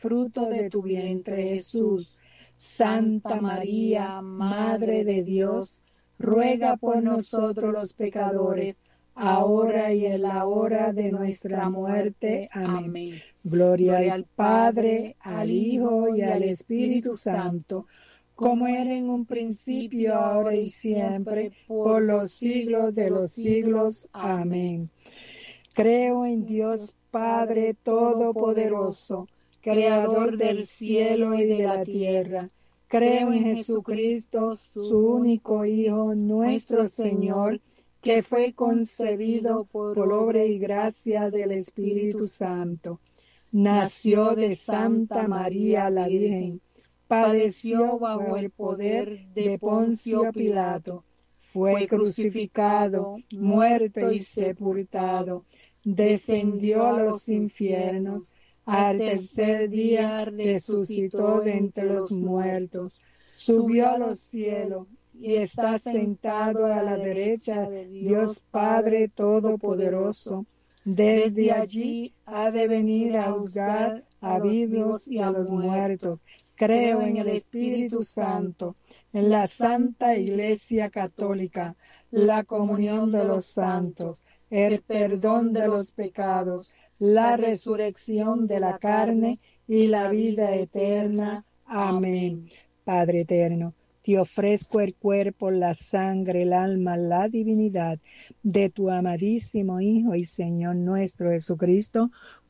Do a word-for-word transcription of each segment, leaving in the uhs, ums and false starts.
fruto de tu vientre, Jesús. Santa María, Madre de Dios, ruega por nosotros los pecadores, ahora y en la hora de nuestra muerte. Amén. Gloria, Gloria al Padre, al Hijo y al Espíritu Santo, como era en un principio, ahora y siempre, por los siglos de los siglos. Amén. Creo en Dios Padre Todopoderoso, Creador del cielo y de la tierra. Creo en Jesucristo, su único Hijo, nuestro Señor, que fue concebido por obra y gracia del Espíritu Santo. Nació de Santa María la Virgen, padeció bajo el poder de Poncio Pilato, fue crucificado, muerto y sepultado, descendió a los infiernos, al tercer día resucitó de entre los muertos, subió a los cielos y está sentado a la derecha de Dios Padre Todopoderoso. Desde allí ha de venir a juzgar a vivos y a los muertos. Creo en el Espíritu Santo, en la Santa Iglesia Católica, la comunión de los santos, el perdón de los pecados, la resurrección de la carne y la vida eterna. Amén. Padre eterno, te ofrezco el cuerpo, la sangre, el alma, la divinidad de tu amadísimo Hijo y Señor nuestro Jesucristo,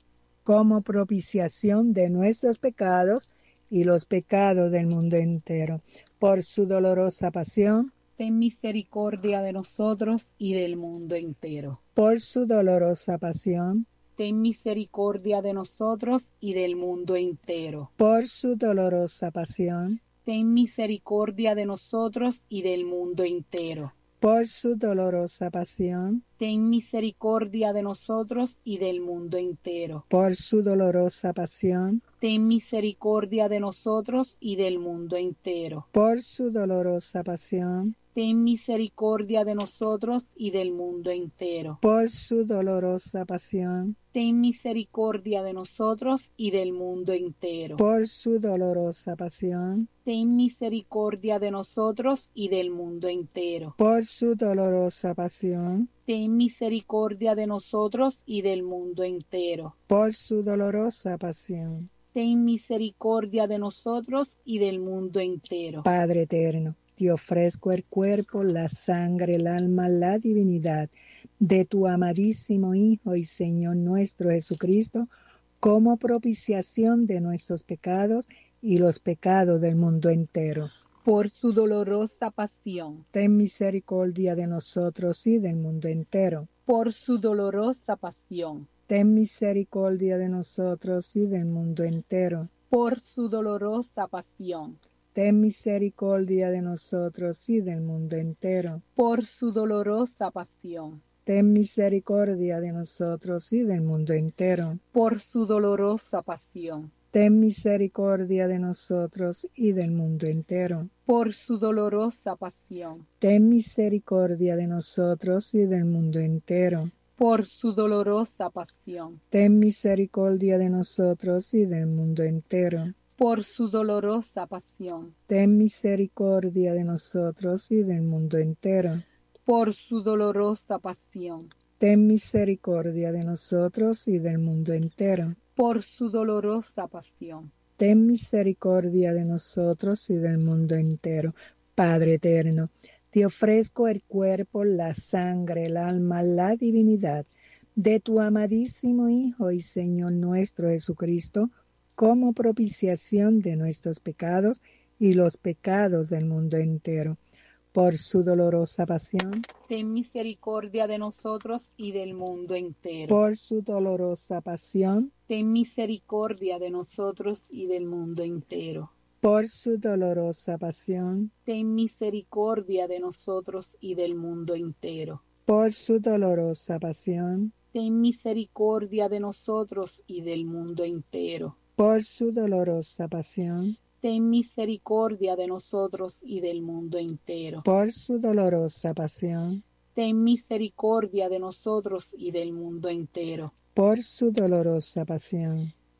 como propiciación de nuestros pecados y los pecados del mundo entero. Por su dolorosa pasión, ten misericordia de nosotros y del mundo entero. Por su dolorosa pasión, ten misericordia de nosotros y del mundo entero. Por su dolorosa pasión, ten misericordia de nosotros y del mundo entero. Por su dolorosa pasión, ten misericordia de nosotros y del mundo entero. Por su dolorosa pasión, ten misericordia de nosotros y del mundo entero. Por su dolorosa pasión, ten misericordia de nosotros y del mundo entero. Por su dolorosa pasión, ten misericordia de nosotros y del mundo entero. Por su dolorosa pasión, ten misericordia de nosotros y del mundo entero. Por su dolorosa pasión, ten misericordia de nosotros y del mundo entero. Por su dolorosa pasión, ten misericordia de nosotros y del mundo entero. Padre eterno, te ofrezco el cuerpo, la sangre, el alma, la divinidad de tu amadísimo Hijo y Señor nuestro Jesucristo, como propiciación de nuestros pecados y los pecados del mundo entero. Por su dolorosa pasión, ten misericordia de nosotros y del mundo entero. Por su dolorosa pasión, ten misericordia de nosotros y del mundo entero. Por su dolorosa pasión, ten misericordia de nosotros y del mundo entero. Por su dolorosa pasión, ten misericordia de nosotros y del mundo entero. Por su dolorosa pasión, ten misericordia de nosotros y del mundo entero. Por su dolorosa pasión, ten misericordia de nosotros y del mundo entero. Por su dolorosa pasión, ten misericordia de nosotros y del mundo entero. Por su dolorosa pasión, ten misericordia de nosotros y del mundo entero. Por su dolorosa pasión, ten misericordia de nosotros y del mundo entero. Por su dolorosa pasión, ten misericordia de nosotros y del mundo entero. Padre eterno, te ofrezco el cuerpo, la sangre, el alma, la divinidad de tu amadísimo Hijo y Señor nuestro Jesucristo, como propiciación de nuestros pecados y los pecados del mundo entero. Por su dolorosa pasión, ten misericordia de nosotros y del mundo entero. Por su dolorosa pasión, ten misericordia de nosotros y del mundo entero. Por su dolorosa pasión, ten misericordia de nosotros y del mundo entero. Por su dolorosa pasión, ten misericordia de nosotros y del mundo entero. Por su dolorosa pasión, ten misericordia de nosotros y del mundo entero. Por su dolorosa pasión, ten misericordia de nosotros y del mundo entero. Por su dolorosa pasión,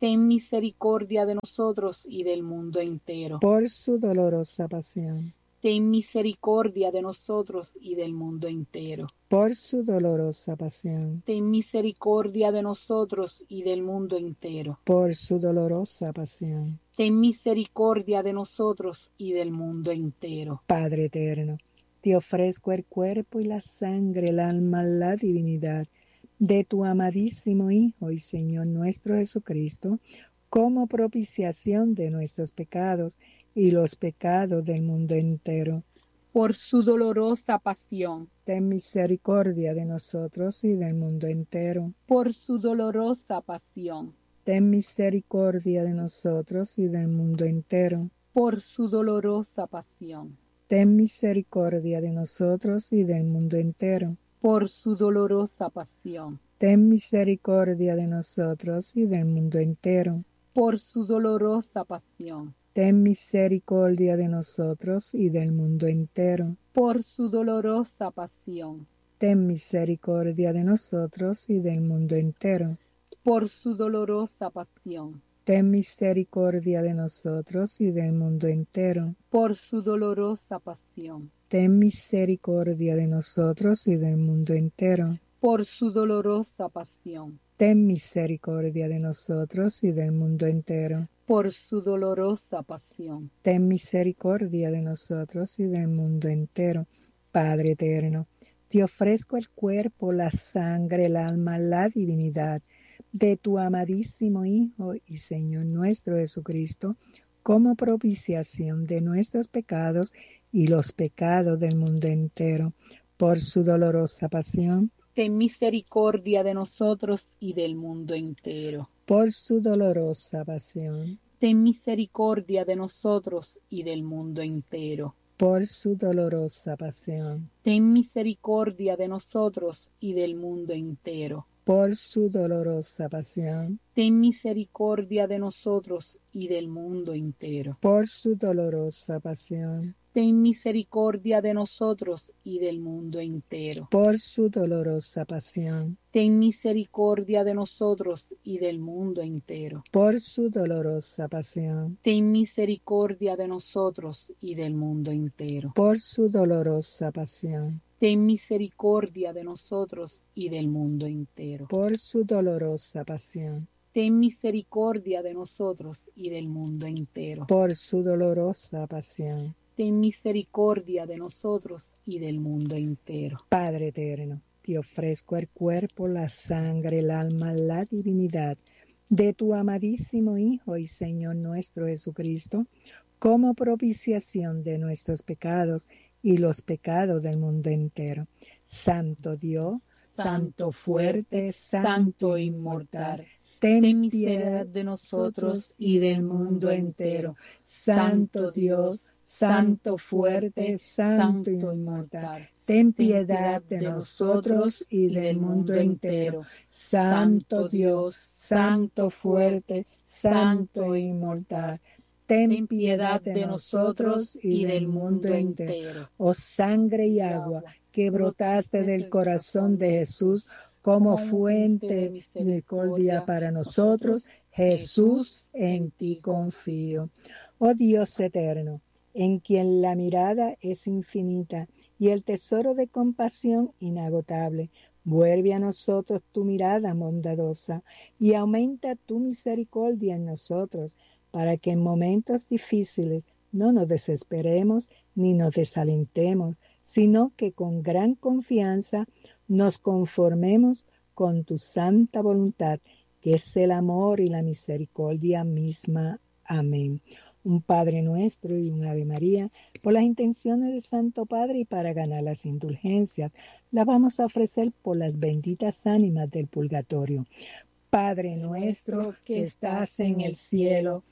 ten misericordia de nosotros y del mundo entero. por su dolorosa pasión, Ten misericordia de nosotros y del mundo entero. por su dolorosa pasión, Ten misericordia de nosotros y del mundo entero. por su dolorosa pasión. Ten misericordia de nosotros y del mundo entero. Padre eterno, te ofrezco el cuerpo y la sangre, el alma, la divinidad de tu amadísimo Hijo y Señor nuestro Jesucristo, como propiciación de nuestros pecados y los pecados del mundo entero. Por su dolorosa pasión, Ten misericordia de nosotros y del mundo entero. por su dolorosa pasión, Ten misericordia de nosotros y del mundo entero. por su dolorosa pasión, Ten misericordia de nosotros y del mundo entero. por su dolorosa pasión, Ten misericordia de nosotros y del mundo entero. por su dolorosa pasión, Ten misericordia de nosotros y del mundo entero. por su dolorosa pasión, Ten misericordia de nosotros y del mundo entero. por su dolorosa pasión, Ten misericordia de nosotros y del mundo entero. por su dolorosa pasión, Ten misericordia de nosotros y del mundo entero. por su dolorosa pasión, Ten misericordia de nosotros y del mundo entero. por su dolorosa pasión. Ten misericordia de nosotros y del mundo entero. Padre eterno, te ofrezco el cuerpo, la sangre, el alma, la divinidad de tu amadísimo Hijo y Señor nuestro Jesucristo, como propiciación de nuestros pecados y los pecados del mundo entero, por su dolorosa pasión, Ten misericordia de nosotros y del mundo entero. por su dolorosa pasión, Ten misericordia de nosotros y del mundo entero. por su dolorosa pasión, Ten misericordia de nosotros y del mundo entero. por su dolorosa pasión, Ten misericordia de nosotros y del mundo entero. por su dolorosa pasión, Ten misericordia de nosotros y del mundo entero. por su dolorosa pasión, Ten misericordia de nosotros y del mundo entero. por su dolorosa pasión, Ten misericordia de nosotros y del mundo entero. por su dolorosa pasión, Ten misericordia de nosotros y del mundo entero. por su dolorosa pasión, Ten misericordia de nosotros y del mundo entero. por su dolorosa pasión. Ten misericordia de nosotros y del mundo entero. Padre eterno, te ofrezco el cuerpo, la sangre, el alma, la divinidad de tu amadísimo Hijo y Señor nuestro Jesucristo, como propiciación de nuestros pecados y los pecados del mundo entero. Santo Dios, Santo fuerte, Santo inmortal, ten piedad de nosotros y del mundo entero. Santo Dios, Santo fuerte, Santo inmortal, ten piedad de nosotros y del mundo entero. Santo Dios, Santo fuerte, Santo inmortal, ten piedad de nosotros y del mundo entero. Oh sangre y agua que brotaste del corazón de Jesús como fuente de misericordia para nosotros, Jesús, en ti confío. Oh Dios eterno, en quien la mirada es infinita y el tesoro de compasión inagotable, vuelve a nosotros tu mirada bondadosa y aumenta tu misericordia en nosotros, para que en momentos difíciles no nos desesperemos ni nos desalentemos, sino que con gran confianza nos conformemos con tu santa voluntad, que es el amor y la misericordia misma. Amén. Un Padre Nuestro y un Ave María, por las intenciones del Santo Padre y para ganar las indulgencias, la vamos a ofrecer por las benditas ánimas del purgatorio. Padre nuestro que estás en el cielo,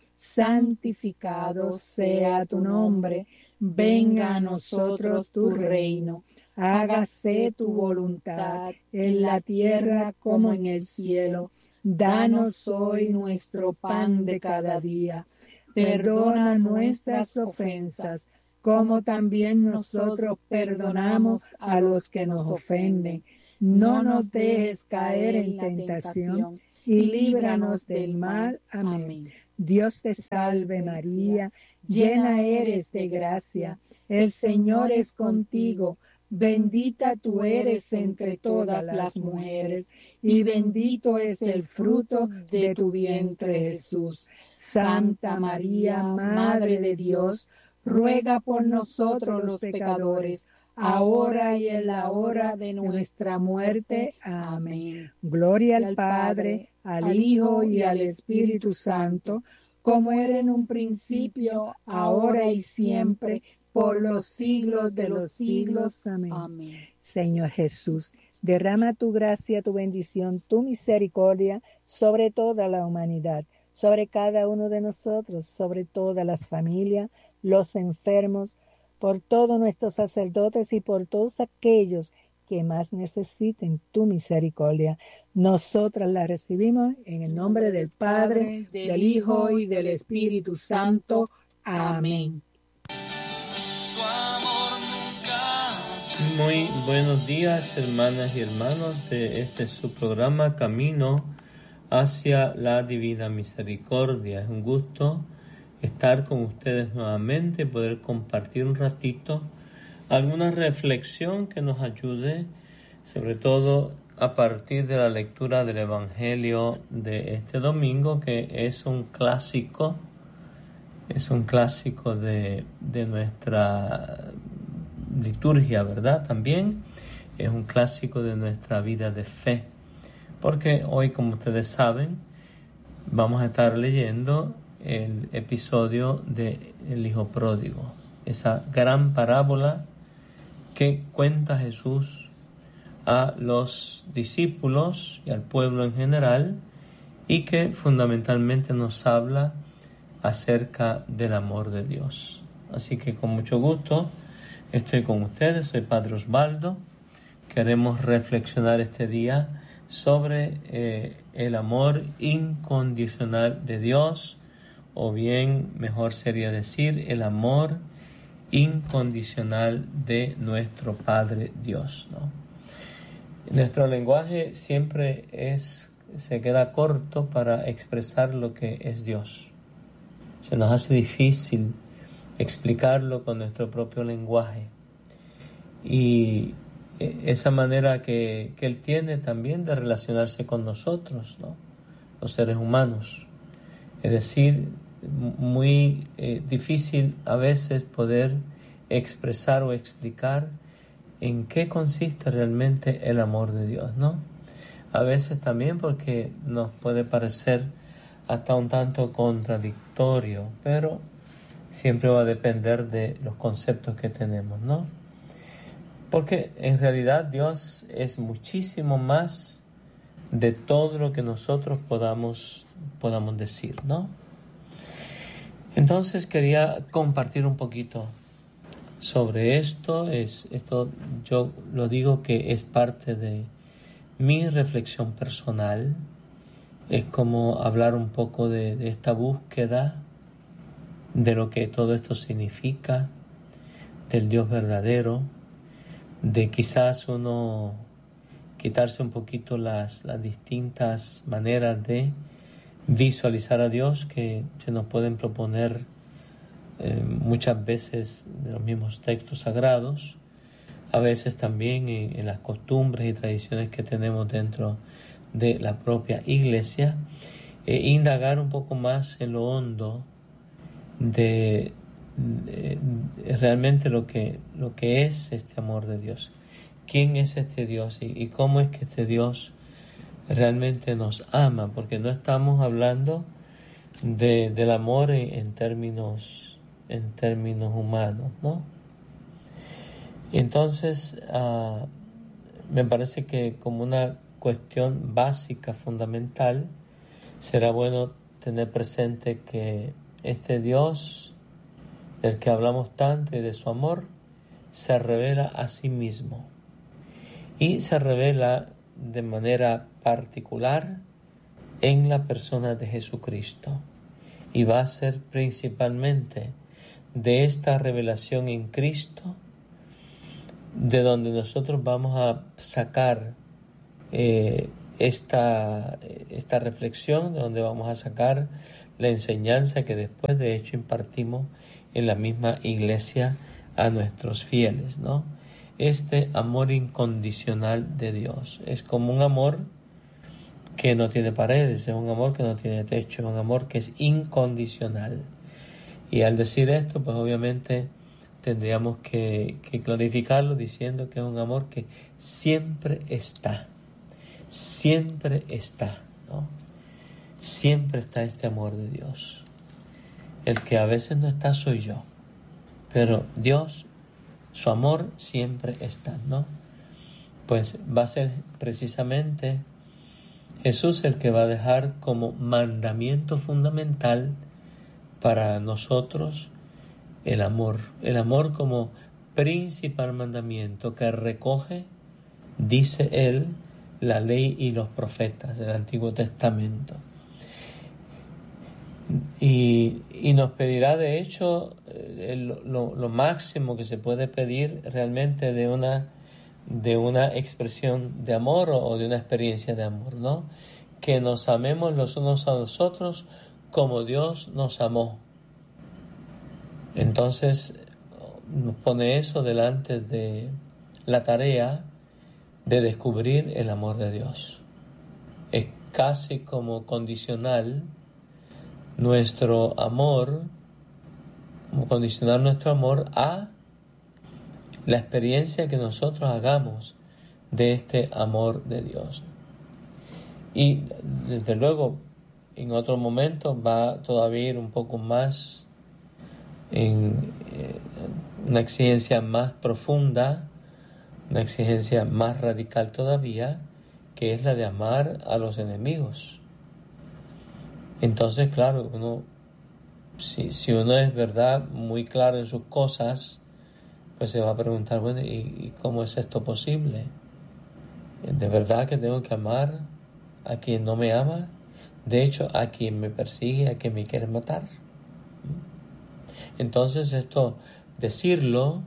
santificado sea tu nombre, venga a nosotros tu reino, hágase tu voluntad en la tierra como en el cielo. Danos hoy nuestro pan de cada día. Perdona nuestras ofensas, como también nosotros perdonamos a los que nos ofenden. No nos dejes caer en tentación y líbranos del mal. Amén. Dios te salve María, llena eres de gracia, el Señor es contigo, bendita tú eres entre todas las mujeres, y bendito es el fruto de tu vientre Jesús. Santa María, Madre de Dios, ruega por nosotros los pecadores, ahora y en la hora de nuestra muerte. Amén. Gloria al Padre, al Hijo y al Espíritu Santo, como era en un principio, ahora y siempre, por los siglos de los siglos. Amén. Amén. Señor Jesús, derrama tu gracia, tu bendición, tu misericordia sobre toda la humanidad, sobre cada uno de nosotros, sobre todas las familias, los enfermos, por todos nuestros sacerdotes y por todos aquellos que más necesiten tu misericordia. Nosotras la recibimos en el nombre del Padre, del Hijo y del Espíritu Santo. Amén. Muy buenos días, hermanas y hermanos de este su programa Camino hacia la Divina Misericordia. Es un gusto estar con ustedes nuevamente, poder compartir un ratito alguna reflexión que nos ayude, sobre todo a partir de la lectura del Evangelio de este domingo, que es un clásico, es un clásico de, de nuestra liturgia, ¿verdad? También es un clásico de nuestra vida de fe, porque hoy, como ustedes saben, vamos a estar leyendo el episodio de el Hijo Pródigo, esa gran parábola que cuenta Jesús a los discípulos y al pueblo en general, y que fundamentalmente nos habla acerca del amor de Dios. Así que con mucho gusto estoy con ustedes, soy Padre Osvaldo. Queremos reflexionar este día sobre eh, el amor incondicional de Dios, o bien, mejor sería decir, el amor incondicional de nuestro Padre Dios, ¿no? Nuestro lenguaje siempre es, se queda corto para expresar lo que es Dios. Se nos hace difícil explicarlo con nuestro propio lenguaje. Y esa manera que, que Él tiene también de relacionarse con nosotros, ¿no? Los seres humanos. Es decir, muy eh, difícil a veces poder expresar o explicar en qué consiste realmente el amor de Dios, ¿no? A veces también porque nos puede parecer hasta un tanto contradictorio, pero siempre va a depender de los conceptos que tenemos, ¿no? Porque en realidad Dios es muchísimo más de todo lo que nosotros podamos, podamos decir, ¿no? Entonces quería compartir un poquito sobre esto. Es, esto yo lo digo que es parte de mi reflexión personal. Es como hablar un poco de, de esta búsqueda, de lo que todo esto significa, del Dios verdadero, de quizás uno quitarse un poquito las, las distintas maneras de visualizar a Dios que se nos pueden proponer eh, muchas veces de los mismos textos sagrados, a veces también en, en las costumbres y tradiciones que tenemos dentro de la propia iglesia, e indagar un poco más en lo hondo de, de, de realmente lo que, lo que es este amor de Dios. ¿Quién es este Dios y, y cómo es que este Dios realmente nos ama? Porque no estamos hablando de, del amor en, en términos en términos humanos, ¿no? Y entonces uh, me parece que como una cuestión básica, fundamental, será bueno tener presente que este Dios del que hablamos tanto y de su amor se revela a sí mismo, y se revela de manera particular en la persona de Jesucristo, y va a ser principalmente de esta revelación en Cristo de donde nosotros vamos a sacar eh, esta, esta reflexión, de donde vamos a sacar la enseñanza que después de hecho impartimos en la misma iglesia a nuestros fieles, ¿no? Este amor incondicional de Dios es como un amor que no tiene paredes, es un amor que no tiene techo, es un amor que es incondicional. Y al decir esto, pues obviamente tendríamos que, que clarificarlo diciendo que es un amor que siempre está, siempre está, ¿no? Siempre está este amor de Dios. El que a veces no está soy yo, pero Dios, su amor siempre está, ¿no? Pues va a ser precisamente Jesús el que va a dejar como mandamiento fundamental para nosotros el amor, el amor como principal mandamiento que recoge, dice él, la ley y los profetas del Antiguo Testamento. Y, y nos pedirá de hecho el, lo, lo máximo que se puede pedir realmente de una, de una expresión de amor o, o de una experiencia de amor, ¿no? Que nos amemos los unos a los otros como Dios nos amó. Entonces nos pone eso delante de la tarea de descubrir el amor de Dios. Es casi como condicional nuestro amor, como condicionar nuestro amor a la experiencia que nosotros hagamos de este amor de Dios. Y desde luego en otro momento va todavía a ir un poco más en eh, una exigencia más profunda, una exigencia más radical todavía, que es la de amar a los enemigos. Entonces, claro, uno, si, si uno es verdad muy claro en sus cosas, pues se va a preguntar, bueno, ¿y, y cómo es esto posible? ¿De verdad que tengo que amar a quien no me ama? De hecho, a quien me persigue, a quien me quiere matar. Entonces esto, decirlo,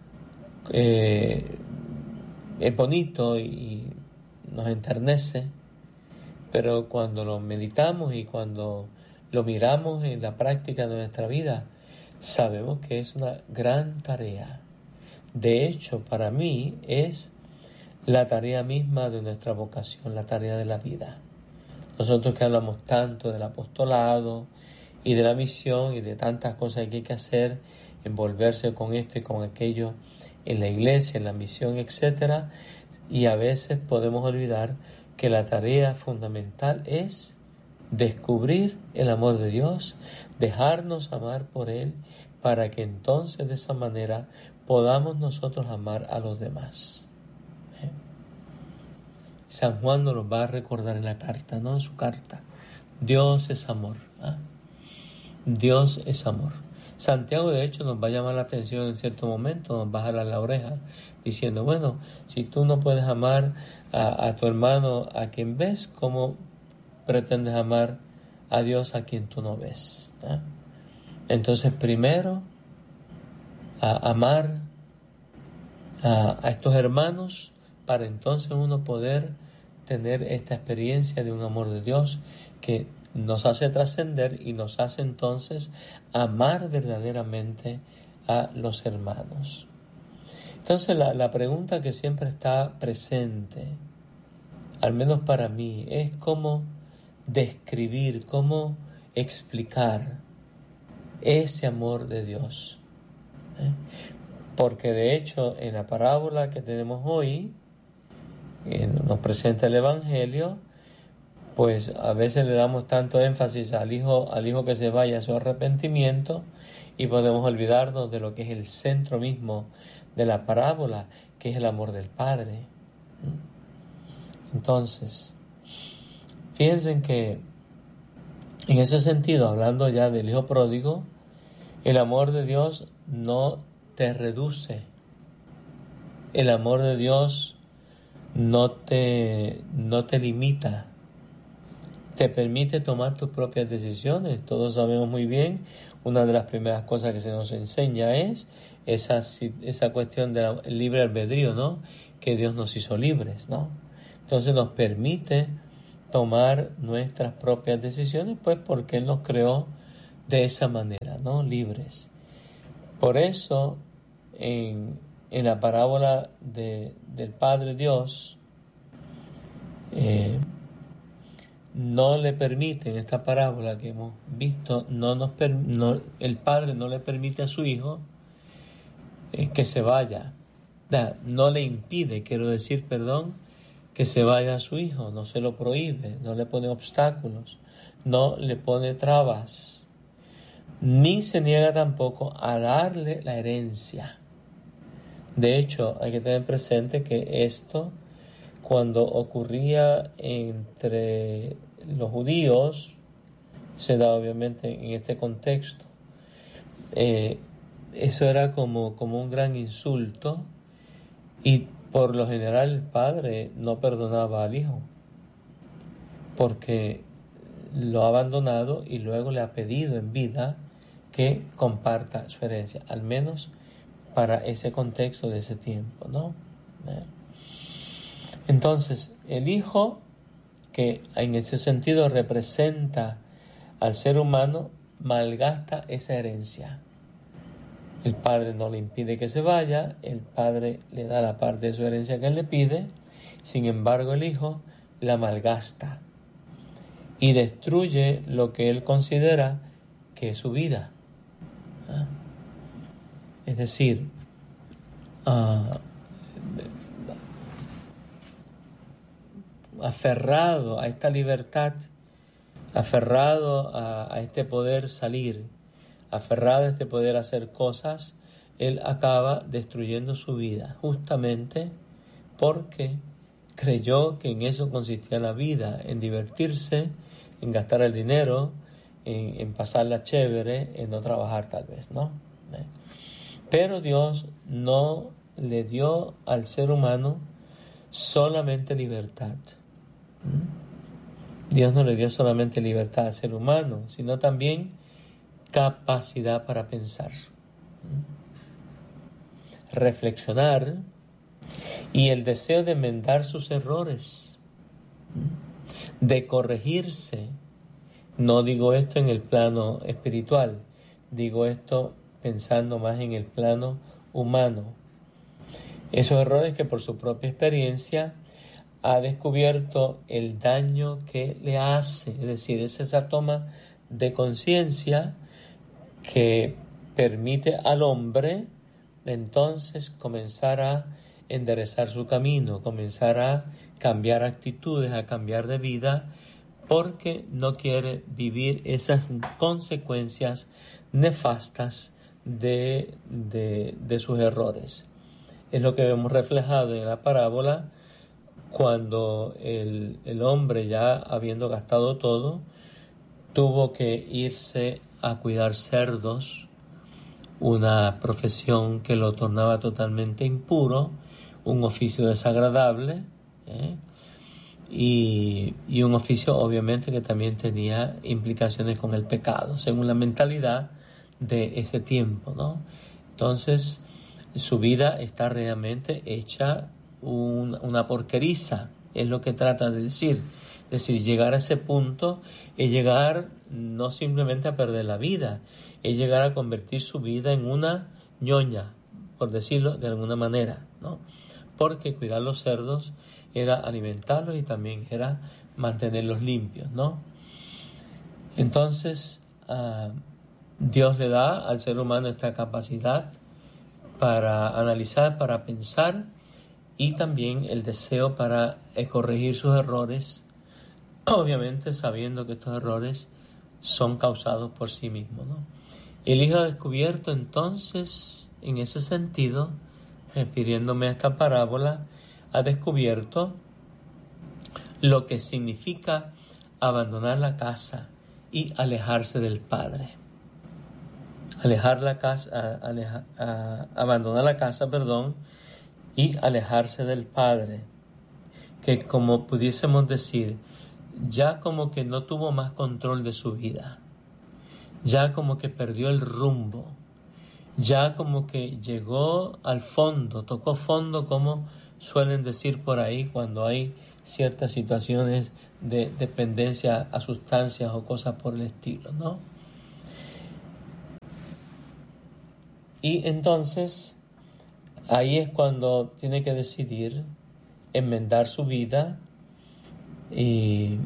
eh, es bonito y nos enternece, pero cuando lo meditamos y cuando lo miramos en la práctica de nuestra vida, sabemos que es una gran tarea. De hecho, para mí es la tarea misma de nuestra vocación, la tarea de la vida. Nosotros que hablamos tanto del apostolado y de la misión y de tantas cosas que hay que hacer, envolverse con esto y con aquello en la iglesia, en la misión, etcétera, y a veces podemos olvidar que la tarea fundamental es descubrir el amor de Dios, dejarnos amar por Él, para que entonces de esa manera podamos nosotros amar a los demás. ¿Eh? San Juan nos lo va a recordar en la carta, ¿no? En su carta. Dios es amor. ¿eh? Dios es amor. Santiago de hecho nos va a llamar la atención en cierto momento, nos va a jalar la oreja diciendo, bueno, si tú no puedes amar a, a tu hermano a quien ves, ¿cómo pretendes amar a Dios a quien tú no ves? ¿eh? Entonces primero a amar a, a estos hermanos para entonces uno poder tener esta experiencia de un amor de Dios que nos hace trascender y nos hace entonces amar verdaderamente a los hermanos. Entonces la, la pregunta que siempre está presente, al menos para mí, es cómo describir, cómo explicar ese amor de Dios. ¿Eh? Porque de hecho en la parábola que tenemos hoy, que nos presenta el Evangelio, pues a veces le damos tanto énfasis al hijo, al hijo que se vaya a su arrepentimiento y podemos olvidarnos de lo que es el centro mismo de la parábola, que es el amor del Padre. Entonces, fíjense que en ese sentido, hablando ya del hijo pródigo, el amor de Dios no te reduce. El amor de Dios no te, no te limita. Te permite tomar tus propias decisiones. Todos sabemos muy bien, una de las primeras cosas que se nos enseña es esa, esa cuestión del libre albedrío, ¿no? Que Dios nos hizo libres, ¿no? Entonces nos permite tomar nuestras propias decisiones, pues porque Él nos creó de esa manera, ¿no? Libres. Por eso, en, en la parábola de, del Padre Dios, eh, no le permite, en esta parábola que hemos visto, no nos per, no, el Padre no le permite a su Hijo eh, que se vaya. No le impide, quiero decir, perdón, que se vaya a su Hijo, no se lo prohíbe, no le pone obstáculos, no le pone trabas, ni se niega tampoco a darle la herencia. De hecho, hay que tener presente que esto, cuando ocurría entre los judíos, se da obviamente en este contexto, eh, eso era como, como un gran insulto, y por lo general el padre no perdonaba al hijo, porque lo ha abandonado y luego le ha pedido en vida que comparta su herencia, al menos para ese contexto de ese tiempo, ¿no? Entonces, el hijo, que en ese sentido representa al ser humano, malgasta esa herencia. El padre no le impide que se vaya, el padre le da la parte de su herencia que él le pide, sin embargo el hijo la malgasta y destruye lo que él considera que es su vida. ¿Ah? Es decir, uh, aferrado a esta libertad, aferrado a, a este poder salir, aferrado a este poder hacer cosas, él acaba destruyendo su vida, justamente porque creyó que en eso consistía la vida, en divertirse, en gastar el dinero, en, en pasarla chévere, en no trabajar tal vez, ¿no? Pero Dios no le dio al ser humano solamente libertad. Dios no le dio solamente libertad al ser humano, sino también capacidad para pensar, reflexionar y el deseo de enmendar sus errores, de corregirse. No digo esto en el plano espiritual, digo esto pensando más en el plano humano. Esos errores que por su propia experiencia ha descubierto el daño que le hace, es decir, es esa toma de conciencia que permite al hombre entonces comenzar a enderezar su camino, comenzar a cambiar actitudes, a cambiar de vida, porque no quiere vivir esas consecuencias nefastas de, de, de sus errores. Es lo que vemos reflejado en la parábola cuando el, el hombre, ya habiendo gastado todo, tuvo que irse a cuidar cerdos, una profesión que lo tornaba totalmente impuro, un oficio desagradable, ¿eh? y, y un oficio obviamente que también tenía implicaciones con el pecado, según la mentalidad de ese tiempo, ¿no? Entonces, su vida está realmente hecha un, una porqueriza, es lo que trata de decir. Es decir, llegar a ese punto es llegar no simplemente a perder la vida, es llegar a convertir su vida en una ñoña, por decirlo de alguna manera, ¿no? Porque cuidar los cerdos era alimentarlos y también era mantenerlos limpios, ¿no? Entonces, uh, Dios le da al ser humano esta capacidad para analizar, para pensar y también el deseo para eh, corregir sus errores, obviamente sabiendo que estos errores son causados por sí mismos, ¿no? El Hijo ha descubierto entonces, en ese sentido, refiriéndome a esta parábola, ha descubierto lo que significa abandonar la casa y alejarse del Padre. Alejar la casa, aleja, a, abandonar la casa, perdón, y alejarse del Padre, que como pudiésemos decir, ya como que no tuvo más control de su vida, ya como que perdió el rumbo, ya como que llegó al fondo, tocó fondo, como suelen decir por ahí cuando hay ciertas situaciones de dependencia a sustancias o cosas por el estilo, ¿no? Y entonces, ahí es cuando tiene que decidir enmendar su vida y,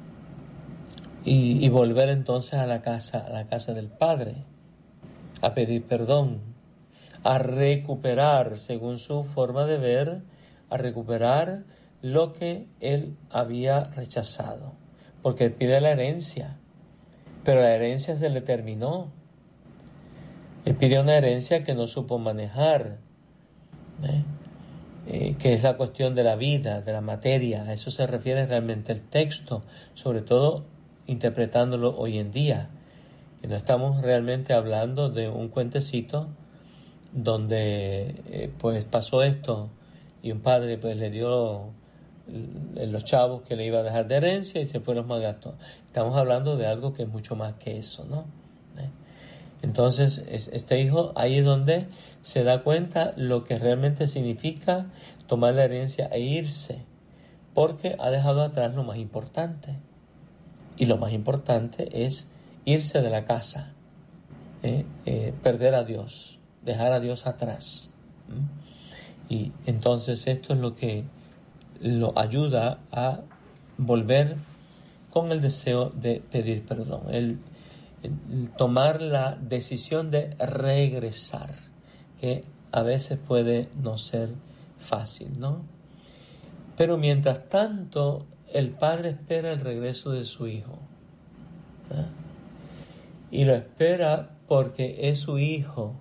y, y volver entonces a la casa, a la casa del Padre, a pedir perdón, a recuperar, según su forma de ver, a recuperar lo que él había rechazado. Porque él pide la herencia, pero la herencia se le terminó. Él pide una herencia que no supo manejar, ¿eh? Eh, que es la cuestión de la vida, de la materia. A eso se refiere realmente el texto, sobre todo interpretándolo hoy en día. Que no estamos realmente hablando de un cuentecito donde eh, pues pasó esto y un padre pues le dio los chavos que le iba a dejar de herencia y se fue los malgastó. Estamos hablando de algo que es mucho más que eso, ¿no? ¿Eh? Entonces este hijo ahí es donde se da cuenta lo que realmente significa tomar la herencia e irse, porque ha dejado atrás lo más importante, y lo más importante es irse de la casa, ¿eh? Eh, perder a Dios, dejar a Dios atrás. ¿Mm? Y entonces esto es lo que lo ayuda a volver con el deseo de pedir perdón, el, el tomar la decisión de regresar, que a veces puede no ser fácil, ¿no? Pero mientras tanto, el padre espera el regreso de su hijo, ¿eh? Y lo espera porque es su hijo,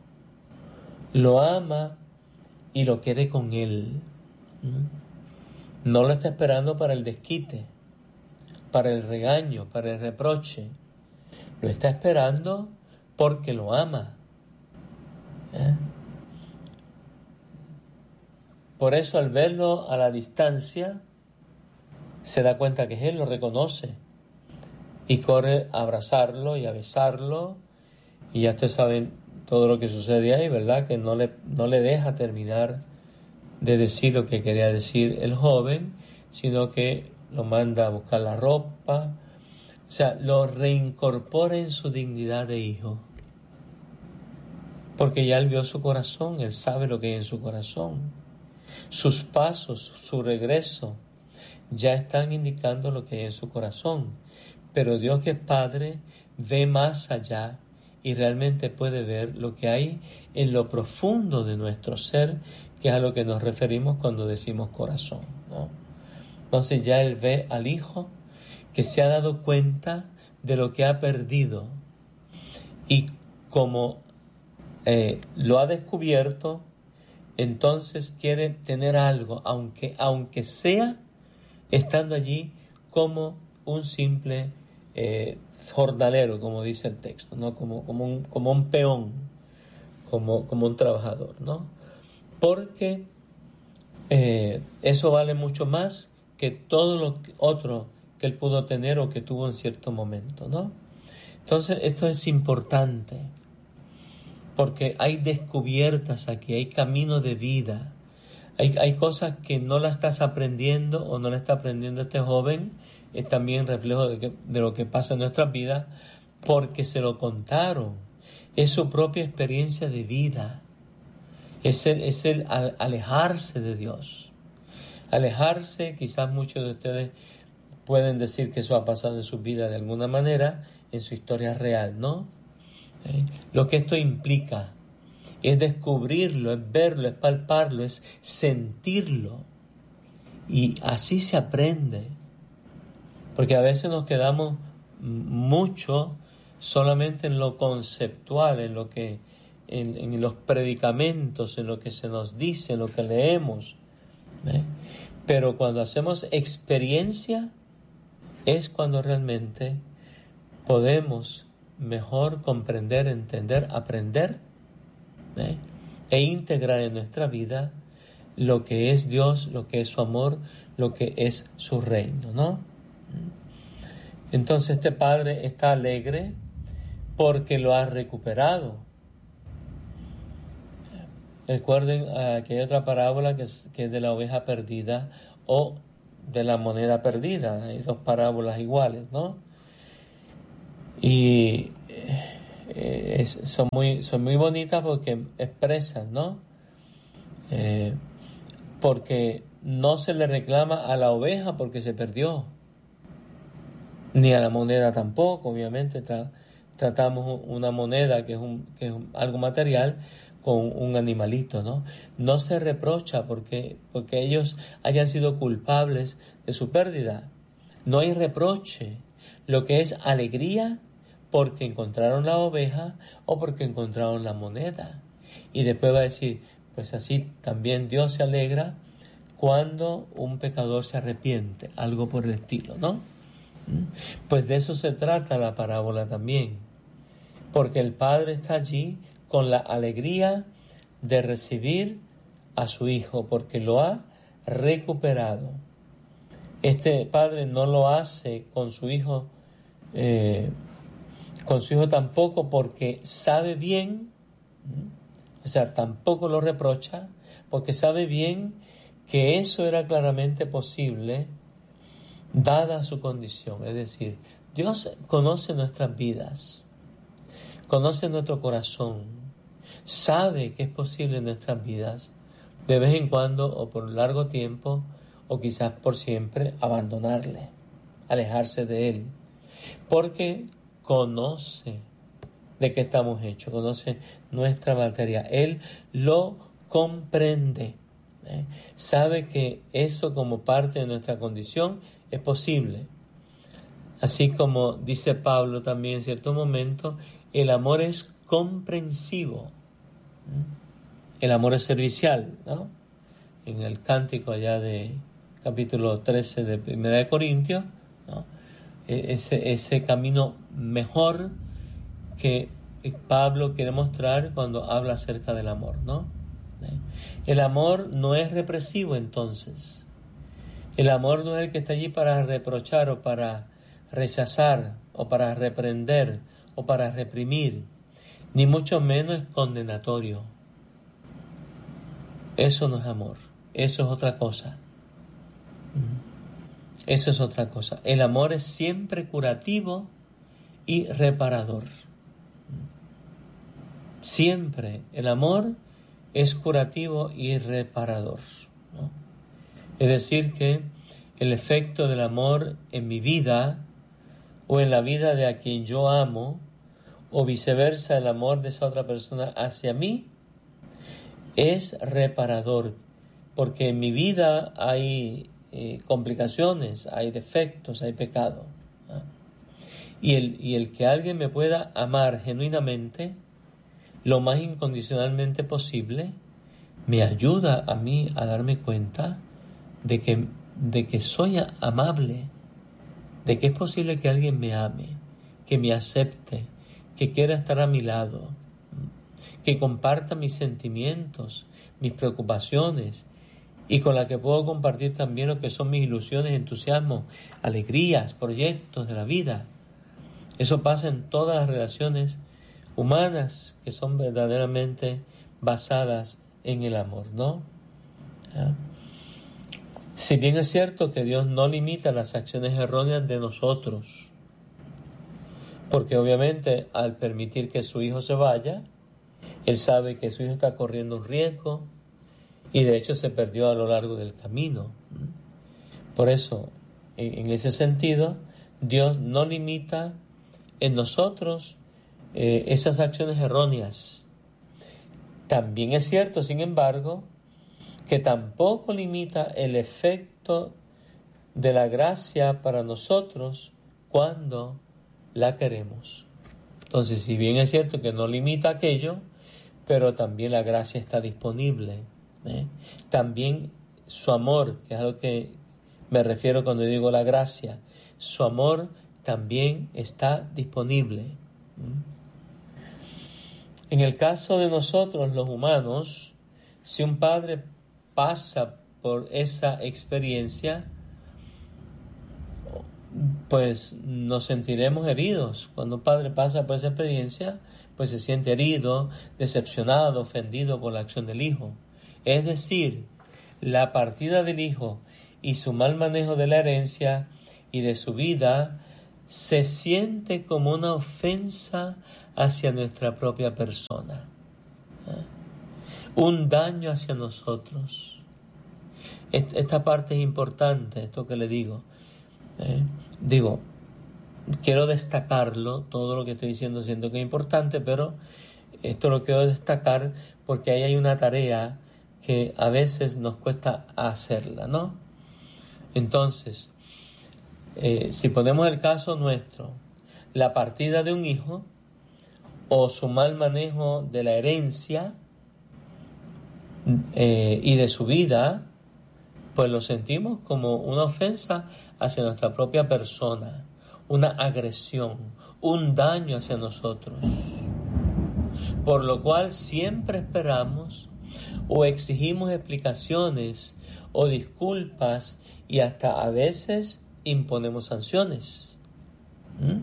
lo ama y lo quiere con él. ¿Mm? No lo está esperando para el desquite, para el regaño, para el reproche. Lo está esperando porque lo ama. ¿Eh? Por eso al verlo a la distancia, se da cuenta que es él, lo reconoce y corre a abrazarlo y a besarlo. Y ya ustedes saben todo lo que sucede ahí, ¿verdad? Que no le, no le deja terminar de decir lo que quería decir el joven, sino que lo manda a buscar la ropa, o sea, lo reincorpora en su dignidad de hijo, porque ya él vio su corazón, él sabe lo que hay en su corazón, sus pasos, su regreso, ya están indicando lo que hay en su corazón, pero Dios, que es Padre, ve más allá y realmente puede ver lo que hay en lo profundo de nuestro ser, que es a lo que nos referimos cuando decimos corazón, ¿no? Entonces ya él ve al hijo que se ha dado cuenta de lo que ha perdido, y como eh, lo ha descubierto, entonces quiere tener algo, aunque, aunque sea estando allí como un simple eh, jornalero, como dice el texto, ¿no? Como, como, un, como un peón, como, como un trabajador, ¿no? Porque eh, eso vale mucho más que todo lo otro que él pudo tener o que tuvo en cierto momento, ¿no? Entonces esto es importante, porque hay descubiertas aquí, hay camino de vida, hay, hay cosas que no la estás aprendiendo o no la está aprendiendo este joven, es también reflejo de, que, de lo que pasa en nuestras vidas, porque se lo contaron, es su propia experiencia de vida. Es el, es el alejarse de Dios. Alejarse, quizás muchos de ustedes pueden decir que eso ha pasado en su vida de alguna manera, en su historia real, ¿no? ¿Eh? Lo que esto implica es descubrirlo, es verlo, es palparlo, es sentirlo. Y así se aprende. Porque a veces nos quedamos mucho solamente en lo conceptual, en lo que En, en los predicamentos, en lo que se nos dice, en lo que leemos, ¿eh? Pero cuando hacemos experiencia es cuando realmente podemos mejor comprender, entender, aprender, ¿eh? E integrar en nuestra vida lo que es Dios, lo que es su amor, lo que es su reino, ¿no? Entonces este padre está alegre porque lo ha recuperado. Recuerden uh, que hay otra parábola que es, que es de la oveja perdida, o de la moneda perdida. Hay dos parábolas iguales, ¿no? Y eh, es, son, muy, son muy bonitas porque expresan, ¿no? Eh, porque no se le reclama a la oveja porque se perdió, ni a la moneda tampoco. Obviamente tra- tratamos una moneda que es, un, que es un, algo material con un animalito, ¿no? No se reprocha porque, porque ellos hayan sido culpables de su pérdida. No hay reproche. Lo que es alegría porque encontraron la oveja o porque encontraron la moneda. Y después va a decir, pues así también Dios se alegra cuando un pecador se arrepiente, algo por el estilo, ¿no? Pues de eso se trata la parábola también, porque el Padre está allí con la alegría de recibir a su Hijo, porque lo ha recuperado. Este Padre no lo hace con su Hijo, eh, con su Hijo tampoco porque sabe bien, o sea, tampoco lo reprocha, porque sabe bien que eso era claramente posible dada su condición. Es decir, Dios conoce nuestras vidas, conoce nuestro corazón, sabe que es posible en nuestras vidas de vez en cuando o por un largo tiempo o quizás por siempre abandonarle, alejarse de Él, porque conoce de qué estamos hechos, conoce nuestra materia, Él lo comprende, ¿eh? Sabe que eso como parte de nuestra condición es posible. Así como dice Pablo también en cierto momento, el amor es comprensivo, el amor es servicial, ¿no? En el cántico allá de capítulo trece de Primera de Corintios, ¿no? Ese, ese camino mejor que Pablo quiere mostrar cuando habla acerca del amor, ¿no? El amor no es represivo entonces. El amor no es el que está allí para reprochar o para rechazar o para reprender o para reprimir, ni mucho menos es condenatorio. Eso no es amor, eso es otra cosa. Eso es otra cosa. El amor es siempre curativo y reparador. Siempre el amor es curativo y reparador, ¿no? Es decir que el efecto del amor en mi vida o en la vida de a quien yo amo o viceversa el amor de esa otra persona hacia mí es reparador, porque en mi vida hay eh, complicaciones, hay defectos, hay pecado, ¿no? Y el, y el que alguien me pueda amar genuinamente, lo más incondicionalmente posible, me ayuda a mí a darme cuenta de que, de que soy amable, de que es posible que alguien me ame, que me acepte, que quiera estar a mi lado, que comparta mis sentimientos, mis preocupaciones, y con la que puedo compartir también lo que son mis ilusiones, entusiasmos, alegrías, proyectos de la vida. Eso pasa en todas las relaciones humanas que son verdaderamente basadas en el amor, ¿no? ¿Ah? Si bien es cierto que Dios no limita las acciones erróneas de nosotros, porque obviamente al permitir que su hijo se vaya, Él sabe que su hijo está corriendo un riesgo y de hecho se perdió a lo largo del camino. Por eso, en ese sentido, Dios no limita en nosotros eh, esas acciones erróneas. También es cierto, sin embargo, que tampoco limita el efecto de la gracia para nosotros cuando la queremos. Entonces, si bien es cierto que no limita aquello, pero también la gracia está disponible, ¿eh? También su amor, que es a lo que me refiero cuando digo la gracia, su amor también está disponible. ¿Mm? En el caso de nosotros, los humanos, si un padre pasa por esa experiencia, pues nos sentiremos heridos. Cuando un padre pasa por esa experiencia, pues se siente herido, decepcionado, ofendido por la acción del hijo. Es decir, la partida del hijo y su mal manejo de la herencia y de su vida se siente como una ofensa hacia nuestra propia persona, ¿eh? Un daño hacia nosotros. Esta parte es importante, esto que le digo. ¿eh? Digo, quiero destacarlo, todo lo que estoy diciendo siento que es importante, pero esto lo quiero destacar porque ahí hay una tarea que a veces nos cuesta hacerla, ¿no? Entonces, eh, si ponemos el caso nuestro, la partida de un hijo o su mal manejo de la herencia eh, y de su vida, pues lo sentimos como una ofensa hacia nuestra propia persona, una agresión, un daño hacia nosotros. Por lo cual siempre esperamos o exigimos explicaciones o disculpas y hasta a veces imponemos sanciones. ¿Mm?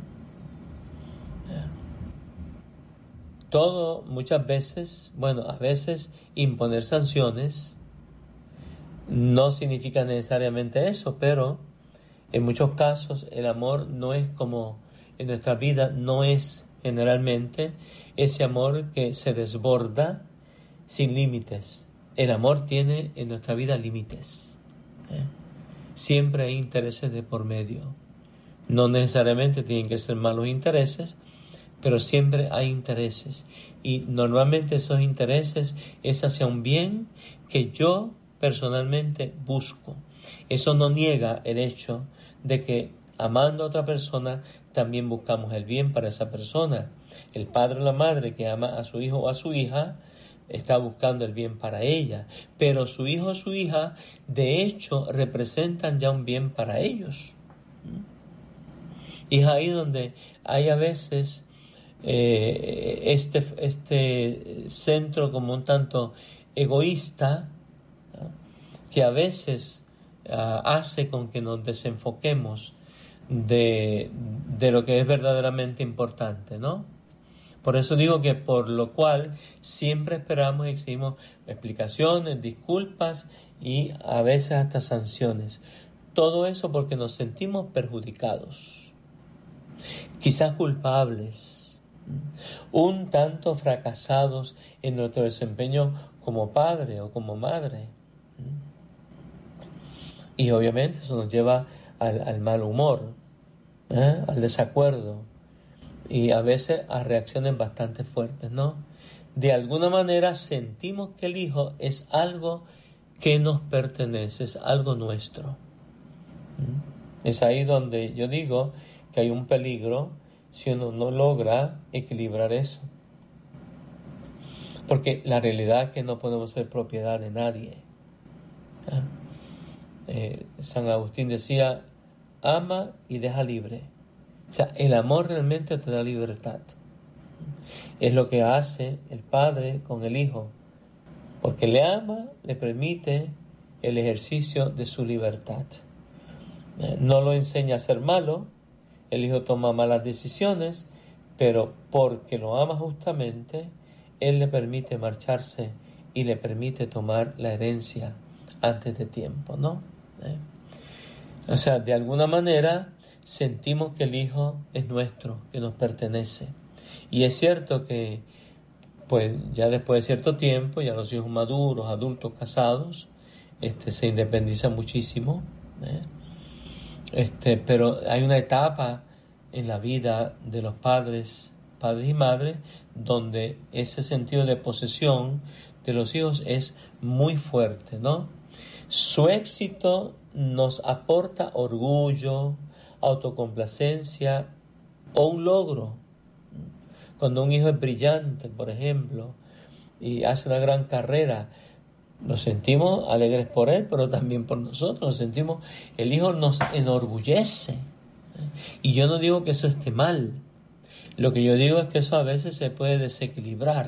Todo, muchas veces, bueno, a veces imponer sanciones no significa necesariamente eso, pero en muchos casos el amor no es como en nuestra vida, no es generalmente ese amor que se desborda sin límites. El amor tiene en nuestra vida límites. ¿eh? Siempre hay intereses de por medio. No necesariamente tienen que ser malos intereses, pero siempre hay intereses. Y normalmente esos intereses es hacia un bien que yo personalmente busco. Eso no niega el hecho de que amando a otra persona también buscamos el bien para esa persona. El padre o la madre que ama a su hijo o a su hija está buscando el bien para ella, pero su hijo o su hija de hecho representan ya un bien para ellos. Y es ahí donde hay a veces eh, este, este centro como un tanto egoísta, ¿no? que a veces uh, hace con que nos desenfoquemos de, de lo que es verdaderamente importante, ¿no? Por eso digo que por lo cual siempre esperamos y exigimos explicaciones, disculpas y a veces hasta sanciones. Todo eso porque nos sentimos perjudicados, quizás culpables, un tanto fracasados en nuestro desempeño como padre o como madre. Y obviamente eso nos lleva al, al mal humor, ¿eh? al desacuerdo y a veces a reacciones bastante fuertes, ¿no? De alguna manera sentimos que el hijo es algo que nos pertenece, es algo nuestro. ¿Mm? Es ahí donde yo digo que hay un peligro si uno no logra equilibrar eso. Porque la realidad es que no podemos ser propiedad de nadie. ¿Ah? Eh, San Agustín decía, ama y deja libre. O sea, el amor realmente te da libertad. Es lo que hace el padre con el hijo. Porque le ama, le permite el ejercicio de su libertad. Eh, no lo enseña a ser malo. El hijo toma malas decisiones, pero porque lo ama justamente, él le permite marcharse y le permite tomar la herencia antes de tiempo, ¿no? ¿Eh? O sea, de alguna manera sentimos que el hijo es nuestro, que nos pertenece. Y es cierto que, pues, ya después de cierto tiempo, ya los hijos maduros, adultos, casados, este, se independizan muchísimo, ¿eh? Este, pero hay una etapa en la vida de los padres, padres y madres, donde ese sentido de posesión de los hijos es muy fuerte, ¿no? Su éxito nos aporta orgullo, autocomplacencia o un logro. Cuando un hijo es brillante, por ejemplo, y hace una gran carrera, nos sentimos alegres por él, pero también por nosotros. Nos sentimos, el hijo nos enorgullece. Y yo no digo que eso esté mal. Lo que yo digo es que eso a veces se puede desequilibrar.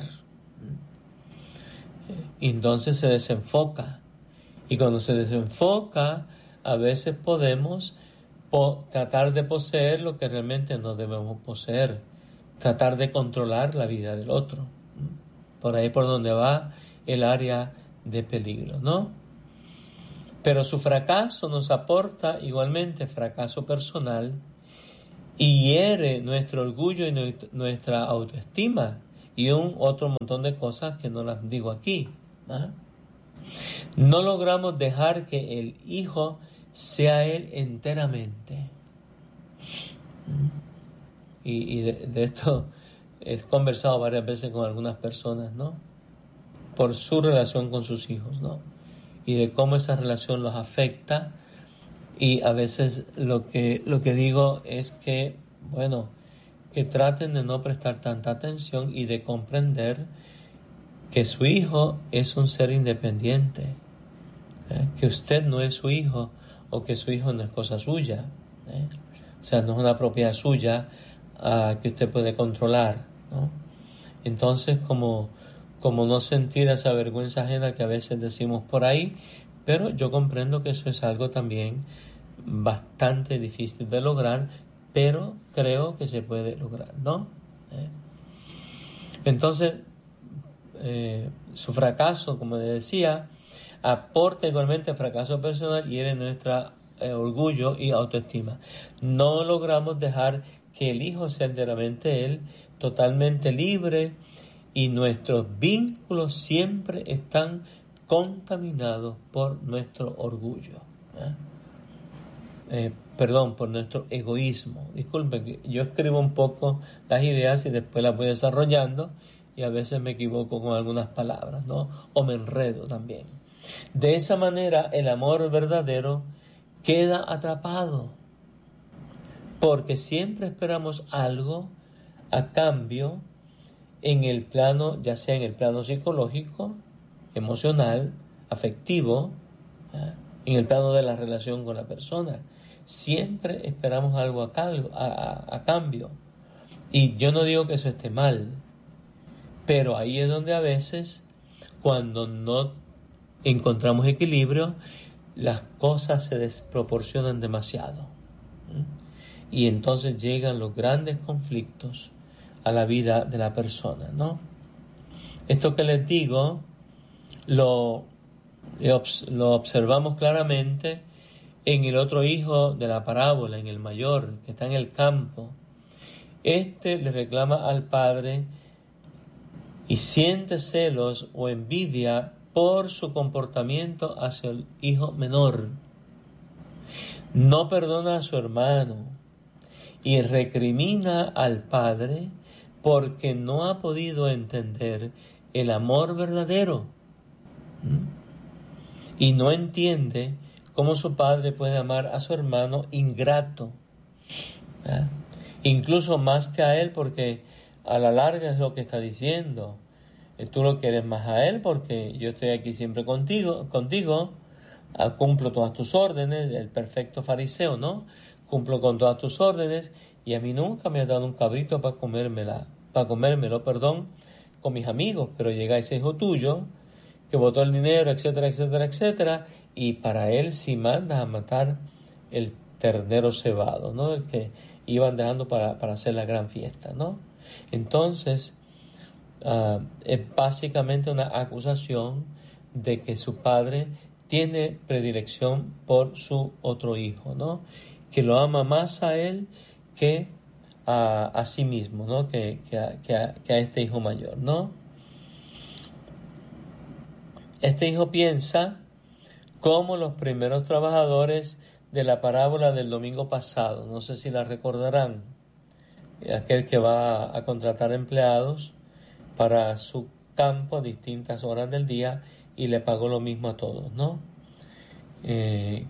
Y entonces se desenfoca. Y cuando se desenfoca, a veces podemos po- tratar de poseer lo que realmente no debemos poseer. Tratar de controlar la vida del otro. Por ahí por donde va el área de peligro, ¿no? Pero su fracaso nos aporta igualmente fracaso personal y hiere nuestro orgullo y nuestra autoestima y un otro montón de cosas que no las digo aquí. ¿Ah? No logramos dejar que el hijo sea él enteramente. Y, y de, de esto he conversado varias veces con algunas personas, ¿no? Por su relación con sus hijos, ¿no? Y de cómo esa relación los afecta. Y a veces lo que, lo que digo es que, bueno, que traten de no prestar tanta atención y de comprender que su hijo es un ser independiente, ¿eh? Que usted no es su hijo o que su hijo no es cosa suya, ¿eh? O sea, no es una propiedad suya uh, que usted puede controlar, ¿no? Entonces, como, como no sentir esa vergüenza ajena que a veces decimos por ahí, pero yo comprendo que eso es algo también bastante difícil de lograr, pero creo que se puede lograr, ¿no? ¿Eh? Entonces, eh, su fracaso, como les decía, aporta igualmente fracaso personal y hiere nuestro eh, orgullo y autoestima. No logramos dejar que el hijo sea enteramente él, totalmente libre, y nuestros vínculos siempre están contaminados por nuestro orgullo. ¿Eh? Eh, perdón, por nuestro egoísmo. Disculpen, que yo escribo un poco las ideas y después las voy desarrollando y a veces me equivoco con algunas palabras, ¿no? O me enredo también. De esa manera el amor verdadero queda atrapado, porque siempre esperamos algo a cambio en el plano, ya sea en el plano psicológico, emocional, afectivo, ¿eh? En el plano de la relación con la persona. Siempre esperamos algo a, cal- a, a, a cambio. Y yo no digo que eso esté mal, pero ahí es donde a veces, cuando no encontramos equilibrio, las cosas se desproporcionan demasiado. ¿Mm? Y entonces llegan los grandes conflictos a la vida de la persona, ¿no? Esto que les digo lo, lo observamos claramente en el otro hijo de la parábola, en el mayor, que está en el campo. Este le reclama al padre y siente celos o envidia por su comportamiento hacia el hijo menor. No perdona a su hermano y recrimina al padre porque no ha podido entender el amor verdadero. ¿Mm? Y no entiende cómo su padre puede amar a su hermano ingrato, ¿eh? Incluso más que a él, porque a la larga es lo que está diciendo. Tú lo quieres más a él porque yo estoy aquí siempre contigo, contigo, cumplo todas tus órdenes, el perfecto fariseo, ¿no? Cumplo con todas tus órdenes y a mí nunca me has dado un cabrito para comérmela, para comérmelo, perdón, con mis amigos, pero llega ese hijo tuyo que botó el dinero, etcétera, etcétera, etcétera, y para él sí mandas a matar el ternero cebado, ¿no? El que iban dejando para, para hacer la gran fiesta, ¿no? Entonces, uh, es básicamente una acusación de que su padre tiene predilección por su otro hijo, ¿no? Que lo ama más a él que a, a sí mismo, ¿no? Que, que, a, que, a, que a este hijo mayor, ¿no? Este hijo piensa como los primeros trabajadores de la parábola del domingo pasado, no sé si la recordarán, aquel que va a contratar empleados para su campo a distintas horas del día y le pagó lo mismo a todos, ¿no? Eh,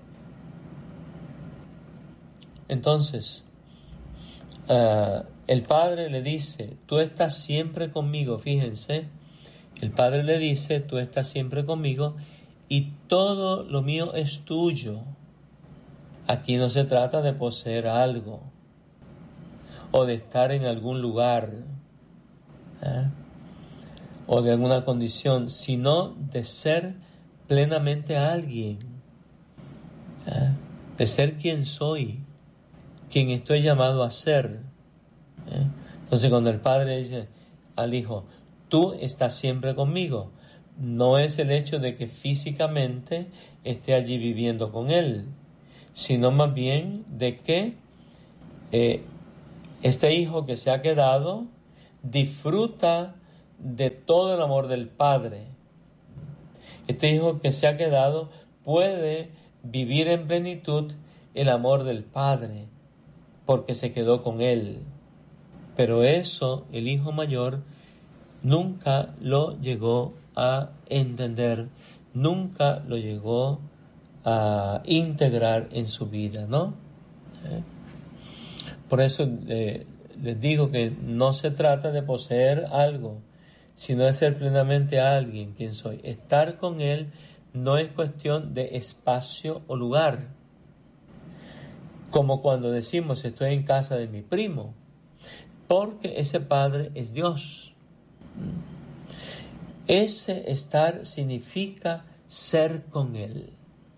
entonces, uh, el padre le dice, tú estás siempre conmigo, fíjense, el padre le dice, tú estás siempre conmigo y todo lo mío es tuyo. Aquí no se trata de poseer algo o de estar en algún lugar, ¿eh? o de alguna condición, sino de ser plenamente alguien, ¿eh? de ser quien soy, quien estoy llamado a ser. ¿eh? Entonces cuando el padre dice al hijo, tú estás siempre conmigo, no es el hecho de que físicamente esté allí viviendo con él, sino más bien de que eh, este hijo que se ha quedado disfruta de todo el amor del Padre. Este hijo que se ha quedado puede vivir en plenitud el amor del Padre, porque se quedó con él. Pero eso el hijo mayor nunca lo llegó a entender, nunca lo llegó a integrar en su vida, ¿no? ¿Eh? Por eso eh, les digo que no se trata de poseer algo, sino de ser plenamente alguien quien soy. Estar con él no es cuestión de espacio o lugar, como cuando decimos estoy en casa de mi primo, porque ese Padre es Dios. Ese estar significa ser con él.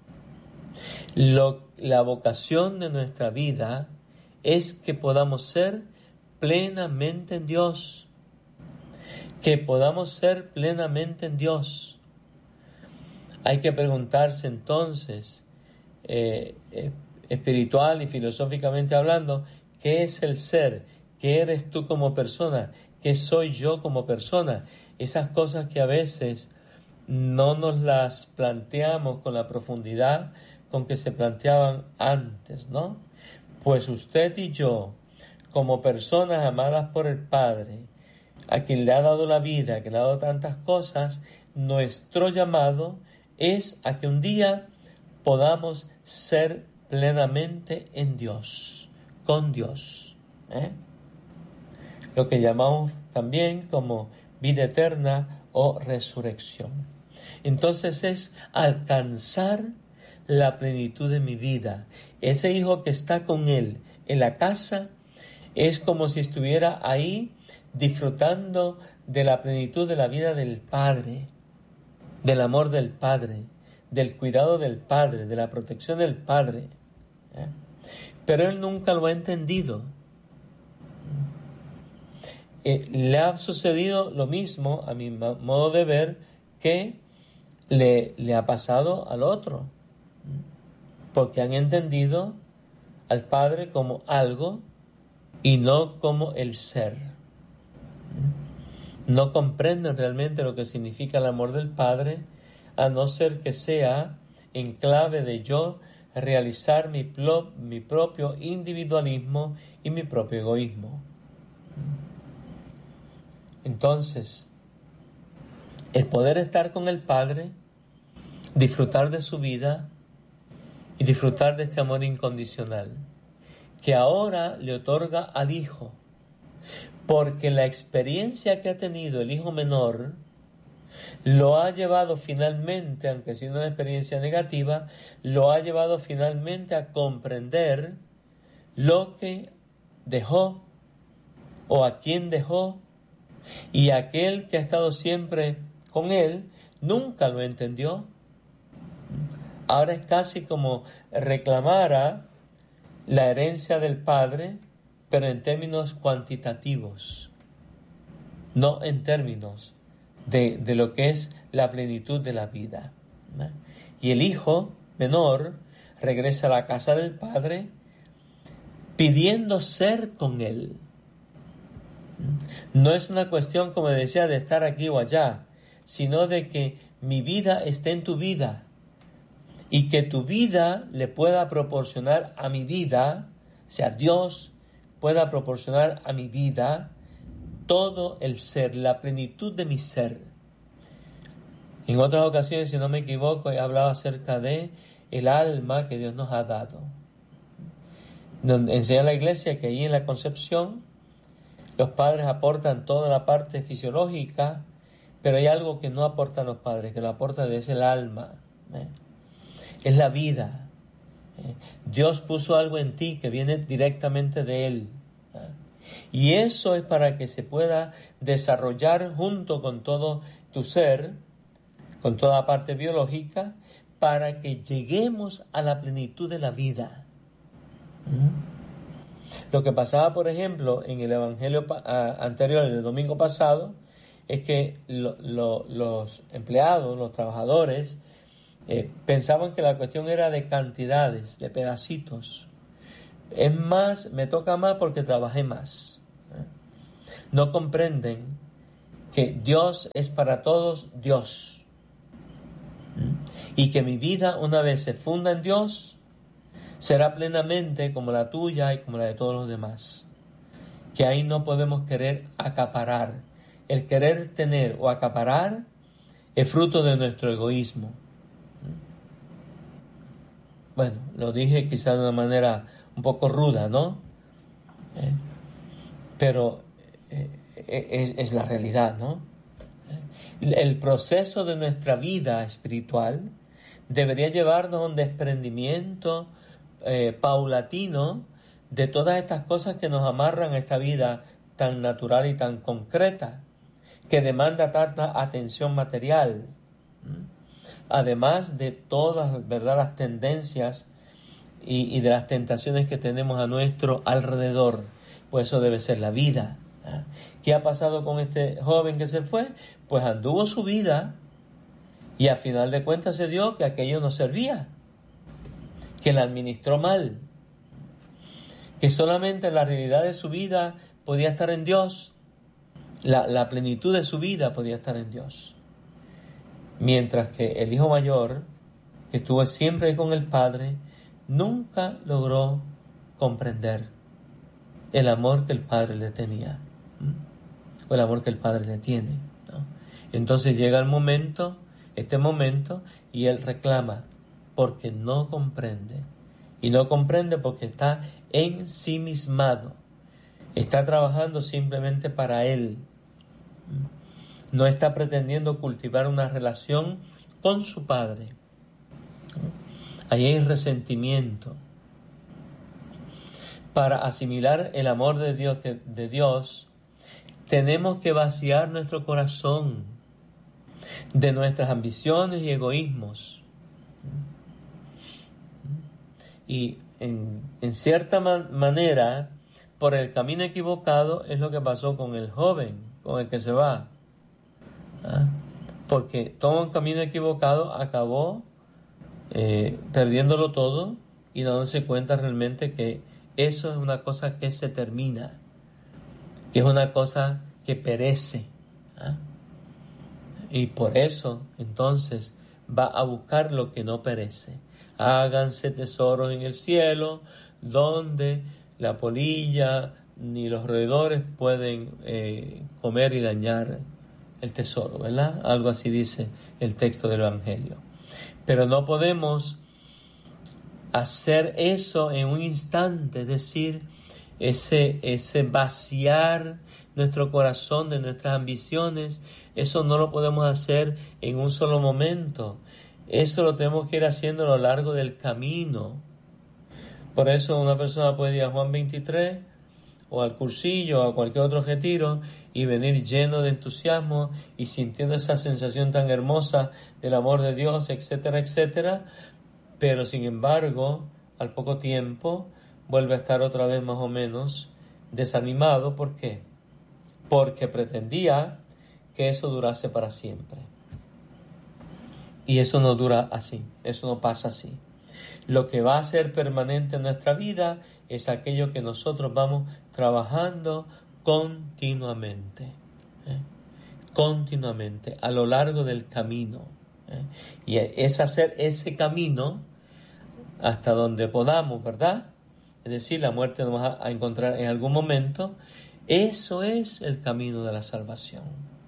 Lo, la vocación de nuestra vida es que podamos ser plenamente en Dios, que podamos ser plenamente en Dios. Hay que preguntarse entonces, eh, eh, espiritual y filosóficamente hablando, ¿qué es el ser? ¿Qué eres tú como persona? ¿Qué soy yo como persona? Esas cosas que a veces no nos las planteamos con la profundidad con que se planteaban antes, ¿no? Pues usted y yo, como personas amadas por el Padre, a quien le ha dado la vida, que le ha dado tantas cosas, nuestro llamado es a que un día podamos ser plenamente en Dios, con Dios, ¿eh? Lo que llamamos también como vida eterna o resurrección. Entonces es alcanzar la plenitud de mi vida. Ese hijo que está con él en la casa es como si estuviera ahí disfrutando de la plenitud de la vida del Padre, del amor del Padre, del cuidado del Padre, de la protección del Padre. ¿Eh? Pero él nunca lo ha entendido. Eh, le ha sucedido lo mismo, a mi modo de ver, que le, le ha pasado al otro. Porque han entendido al Padre como algo y no como el ser. No comprenden realmente lo que significa el amor del Padre, a no ser que sea en clave de yo realizar mi, plo, mi propio individualismo y mi propio egoísmo. Entonces, el poder estar con el Padre, disfrutar de su vida y disfrutar de este amor incondicional, que ahora le otorga al Hijo, porque la experiencia que ha tenido el hijo menor lo ha llevado finalmente, aunque sea una experiencia negativa, lo ha llevado finalmente a comprender lo que dejó o a quién dejó, y aquel que ha estado siempre con él nunca lo entendió. Ahora es casi como reclamara la herencia del Padre, pero en términos cuantitativos, no en términos de, de lo que es la plenitud de la vida. ¿No? Y el hijo menor regresa a la casa del Padre pidiendo ser con él. No es una cuestión, como decía, de estar aquí o allá, sino de que mi vida esté en tu vida y que tu vida le pueda proporcionar a mi vida, o sea, Dios pueda proporcionar a mi vida todo el ser, la plenitud de mi ser. En otras ocasiones, si no me equivoco, he hablado acerca de el alma que Dios nos ha dado. Donde enseña la Iglesia que ahí en la concepción los padres aportan toda la parte fisiológica, pero hay algo que no aportan los padres, que lo aporta es el alma, ¿eh? Es la vida. ¿eh? Dios puso algo en ti que viene directamente de Él. ¿eh? Y eso es para que se pueda desarrollar junto con todo tu ser, con toda la parte biológica, para que lleguemos a la plenitud de la vida. ¿Mm? Lo que pasaba, por ejemplo, en el Evangelio anterior, el domingo pasado, es que lo, lo, los empleados, los trabajadores, eh, pensaban que la cuestión era de cantidades, de pedacitos. Es más, me toca más porque trabajé más. ¿eh? No comprenden que Dios es para todos Dios. ¿eh? Y que mi vida, una vez se funda en Dios, será plenamente como la tuya y como la de todos los demás. Que ahí no podemos querer acaparar. El querer tener o acaparar es fruto de nuestro egoísmo. Bueno, lo dije quizás de una manera un poco ruda, ¿no? ¿Eh? Pero eh, es, es la realidad, ¿no? El proceso de nuestra vida espiritual debería llevarnos a un desprendimiento eh, paulatino de todas estas cosas que nos amarran a esta vida tan natural y tan concreta, que demanda tanta atención material, además de todas, ¿verdad?, las tendencias y, y de las tentaciones que tenemos a nuestro alrededor. Pues eso debe ser la vida. ¿Qué ha pasado con este joven que se fue? Pues anduvo su vida y a final de cuentas se dio que aquello no servía, que la administró mal, que solamente la realidad de su vida podía estar en Dios, la, la plenitud de su vida podía estar en Dios. Mientras que el hijo mayor, que estuvo siempre con el padre, nunca logró comprender el amor que el padre le tenía, ¿Mm? o el amor que el padre le tiene, ¿no? Entonces llega el momento, este momento, y él reclama porque no comprende. Y no comprende porque está ensimismado. Está trabajando simplemente para él. No está pretendiendo cultivar una relación con su padre. Ahí hay resentimiento. Para asimilar el amor de Dios, de Dios, tenemos que vaciar nuestro corazón de nuestras ambiciones y egoísmos. Y en, en cierta man- manera, por el camino equivocado, es lo que pasó con el joven, con el que se va. ¿Ah? Porque todo un camino equivocado acabó eh, perdiéndolo todo y dándose cuenta realmente que eso es una cosa que se termina, que es una cosa que perece. ¿Ah? Y por eso, entonces, va a buscar lo que no perece. Háganse tesoros en el cielo, donde la polilla ni los roedores pueden eh, comer y dañar el tesoro, ¿verdad? Algo así dice el texto del Evangelio. Pero no podemos hacer eso en un instante, es decir, ese, ese vaciar nuestro corazón de nuestras ambiciones, eso no lo podemos hacer en un solo momento. Eso lo tenemos que ir haciendo a lo largo del camino. Por eso una persona puede ir a Juan veintitrés o al cursillo o a cualquier otro retiro y venir lleno de entusiasmo y sintiendo esa sensación tan hermosa del amor de Dios, etcétera, etcétera, pero sin embargo, al poco tiempo vuelve a estar otra vez más o menos desanimado. ¿Por qué? Porque pretendía que eso durase para siempre. Y eso no dura así, eso no pasa así. Lo que va a ser permanente en nuestra vida es aquello que nosotros vamos trabajando continuamente, ¿eh? continuamente, a lo largo del camino. ¿eh? Y es hacer ese camino hasta donde podamos, ¿verdad? Es decir, la muerte nos va a encontrar en algún momento. Eso es el camino de la salvación.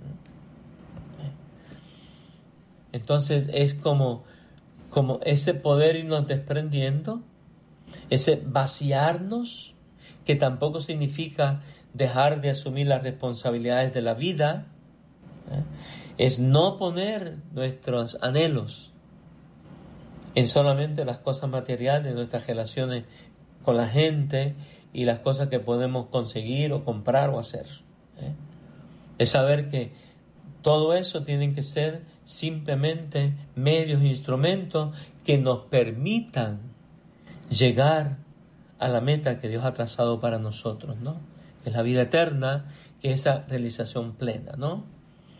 Entonces es como, como ese poder irnos desprendiendo, ese vaciarnos, que tampoco significa dejar de asumir las responsabilidades de la vida, ¿eh? Es no poner nuestros anhelos en solamente las cosas materiales, nuestras relaciones con la gente y las cosas que podemos conseguir o comprar o hacer. ¿eh? Es saber que todo eso tiene que ser simplemente medios e instrumentos que nos permitan llegar a la meta que Dios ha trazado para nosotros, ¿no? Que es la vida eterna, que es esa realización plena, ¿no?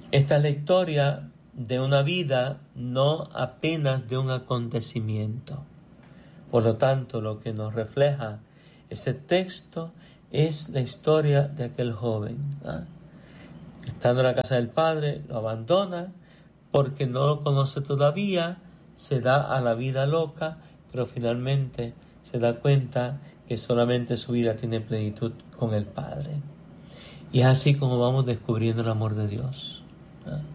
Esta es la historia de una vida, no apenas de un acontecimiento. Por lo tanto, lo que nos refleja ese texto es la historia de aquel joven, ¿eh? Estando en la casa del padre, lo abandona porque no lo conoce todavía, se da a la vida loca, pero finalmente se da cuenta que solamente su vida tiene plenitud con el Padre. Y es así como vamos descubriendo el amor de Dios, ¿eh?